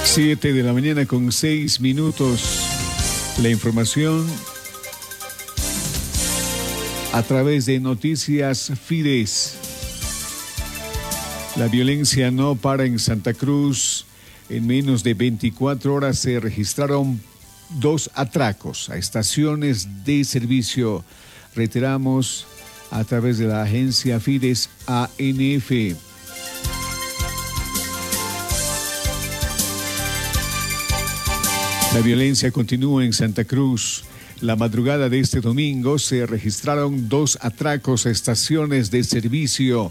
7 de la mañana con 6 minutos. La información a través de Noticias Fides. La violencia no para en Santa Cruz. En menos de 24 horas se registraron 2 atracos a estaciones de servicio. Reiteramos a través de la agencia Fides ANF. La violencia continúa en Santa Cruz. La madrugada de este domingo se registraron 2 atracos a estaciones de servicio.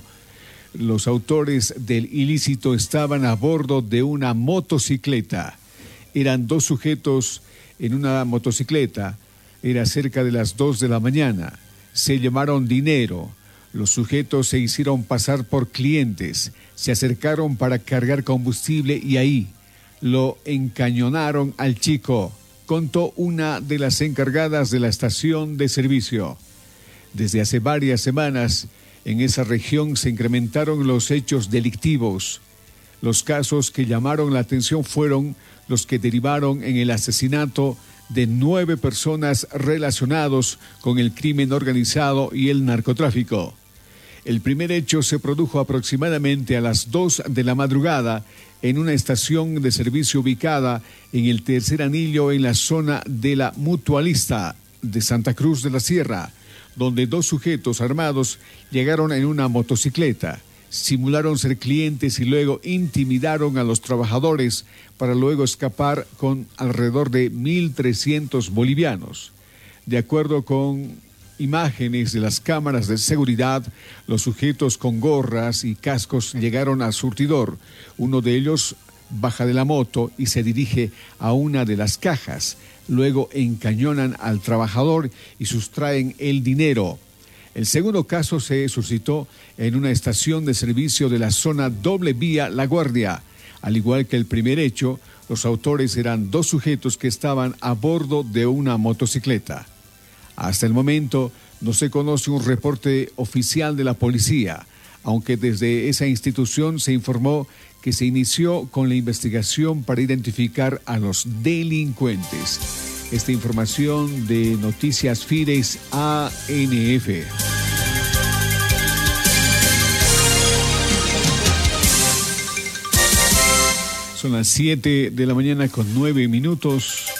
Los autores del ilícito estaban a bordo de una motocicleta. Eran 2 sujetos en una motocicleta. Era cerca de las 2 de la mañana. Se llamaron dinero. Los sujetos se hicieron pasar por clientes. Se acercaron para cargar combustible y ahí lo encañonaron al chico, contó una de las encargadas de la estación de servicio. Desde hace varias semanas, en esa región se incrementaron los hechos delictivos. Los casos que llamaron la atención fueron los que derivaron en el asesinato de 9 personas relacionados con el crimen organizado y el narcotráfico. El primer hecho se produjo aproximadamente a las 2 de la madrugada en una estación de servicio ubicada en el tercer anillo en la zona de la Mutualista de Santa Cruz de la Sierra, donde 2 sujetos armados llegaron en una motocicleta, simularon ser clientes y luego intimidaron a los trabajadores para luego escapar con alrededor de 1.300 bolivianos. De acuerdo con imágenes de las cámaras de seguridad, los sujetos con gorras y cascos llegaron al surtidor. Uno de ellos baja de la moto y se dirige a una de las cajas. Luego encañonan al trabajador y sustraen el dinero. El segundo caso se suscitó en una estación de servicio de la zona doble vía La Guardia. Al igual que el primer hecho, los autores eran 2 sujetos que estaban a bordo de una motocicleta. Hasta el momento no se conoce un reporte oficial de la policía, aunque desde esa institución se informó que se inició con la investigación para identificar a los delincuentes. Esta información de Noticias Fides ANF. Son las 7 de la mañana con 9 minutos.